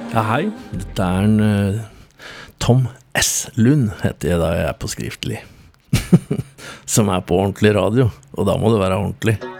Ja, hei. Dette en Tom S. Lund, heter jeg da jeg på skriftlig. Som på ordentlig radio, og da må det være ordentlig.